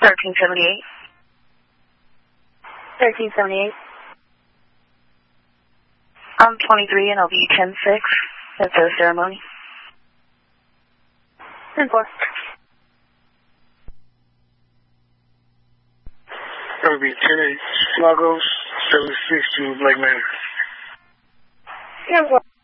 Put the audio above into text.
1378. 1378. I'm 23 and I'll be 10-6 at the ceremony. 10-4. That would be 10-8. Lagos, 76 to Lake Manor. 10-4.